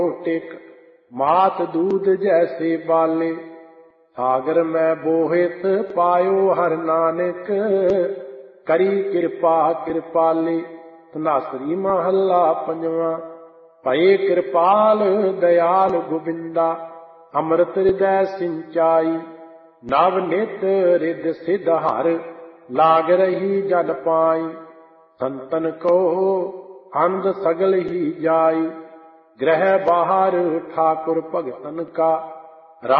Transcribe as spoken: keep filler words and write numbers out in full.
टिक मात दूध जैसे बाले। सागर में बोहित पायो हर नानक करी कृपा कृपाले। धनासरी महला पंजवा। भये कृपाल दयाल गोबिंदा अमृत हृदय सिंचाई। नव नित रिद सिद्ध हर लाग रही जन पाई। संतन को अंध सगल ही जाई ग्रह बाहर ठाकुर भगतन का।